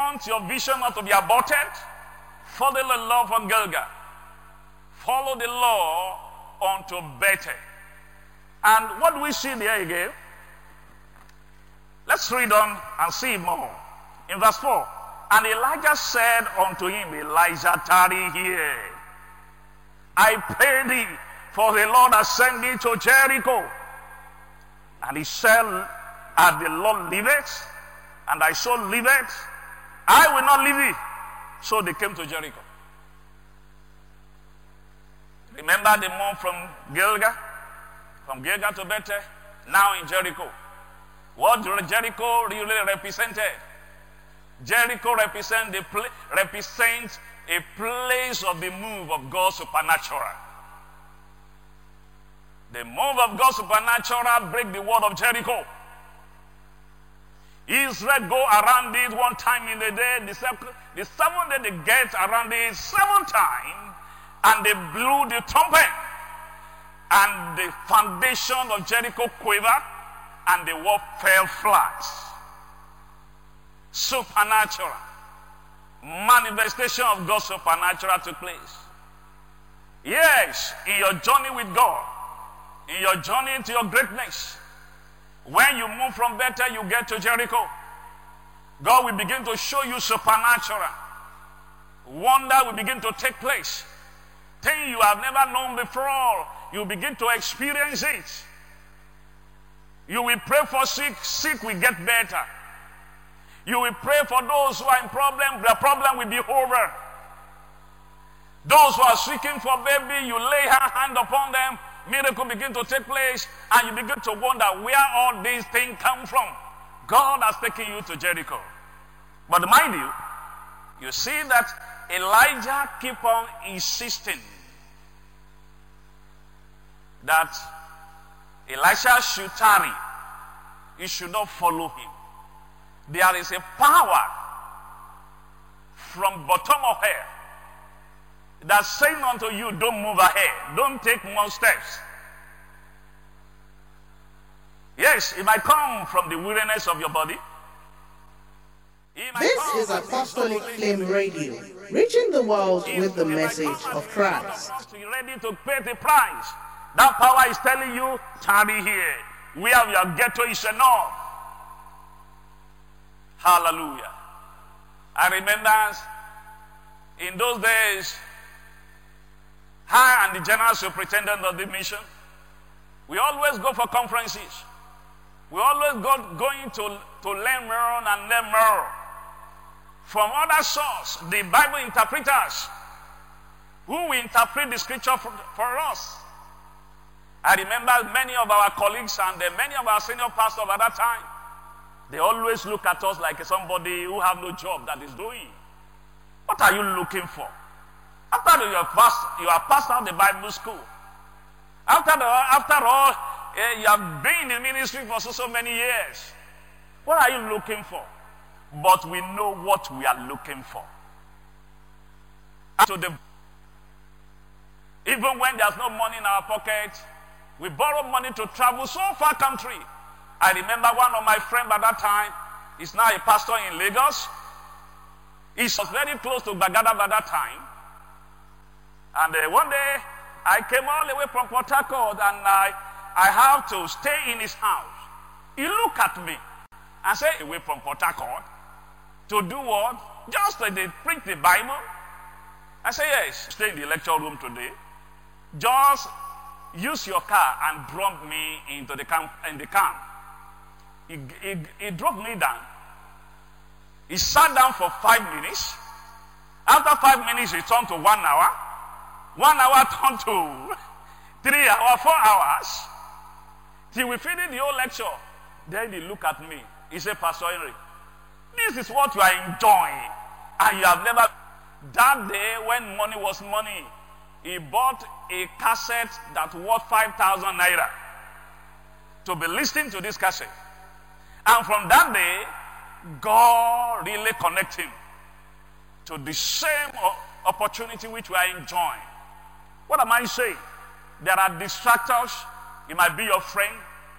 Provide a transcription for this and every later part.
want your vision not to be aborted, follow the law from Gilgal. Follow the law unto Bethel. And what do we see there again? Let's read on and see more. In verse 4, and Elijah said unto him, Elijah, tarry here. I pray thee, for the Lord has sent me to Jericho. And he said, as the Lord liveth, and thy soul liveth, I will not leave thee. So they came to Jericho. Remember the move from Gilgal to Bethel, now in Jericho. What Jericho really represented? Jericho represents a place of the move of God's supernatural. The move of God's supernatural break the wall of Jericho. Israel go around it one time in the day. The seventh day they get around it 7 times, and they blew the trumpet, and the foundation of Jericho quivered, and the wall fell flat. Supernatural manifestation of God's supernatural took place. Yes, in your journey with God, in your journey into your greatness, when you move from Bethel, you get to Jericho. God will begin to show you supernatural. Wonder will begin to take place. Things you have never known before, you begin to experience it. You will pray for sick will get better. You will pray for those who are in problem, their problem will be over. Those who are seeking for baby, you lay your hand upon them, miracle begin to take place, and you begin to wonder where all these things come from. God has taken you to Jericho. But mind you see that Elijah keep on insisting that Elisha should tarry. He should not follow him. There is a power from bottom of hell that's saying unto you, don't move ahead. Don't take more steps. Yes, it might come from the weariness of your body. This is Apostolic Flame Radio, reaching the world with the message of Christ. You're ready to pay the price. That power is telling you, tarry here. Where your ghetto is enough. Hallelujah. I remember in those days, I and the general superintendent of the mission, we always go for conferences. We always going to learn more and learn more from other sources, the Bible interpreters who will interpret the scripture for us. I remember many of our colleagues and many of our senior pastors at that time, they always look at us like somebody who have no job that is doing. What are you looking for? After you have passed out the Bible school. After all, you have been in ministry for so many years. What are you looking for? But we know what we are looking for. Even when there's no money in our pocket, we borrow money to travel so far country. I remember one of my friends at that time, he's now a pastor in Lagos. He was very close to Bagada at that time. And one day, I came all the way from Port Harcourt, and I have to stay in his house. He looked at me and said, away from Port Harcourt, to do what? Just to preach the Bible? I said, yes, stay in the lecture room today. Just use your car and drop me into the camp. He dropped me down. He sat down for 5 minutes. After 5 minutes, he turned to 1 hour. 1 hour turned to 3 hours, 4 hours. Till we finished the whole lecture. Then he looked at me. He said, Pastor Henry, this is what you are enjoying. And you have never. That day when money was money, he bought a cassette that worth 5,000 naira to be listening to this cassette. And from that day, God really connected him to the same opportunity which we are enjoying. What am I saying? There are distractors. It might be your friend.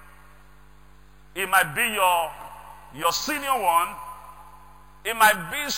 It might be your senior one. It might be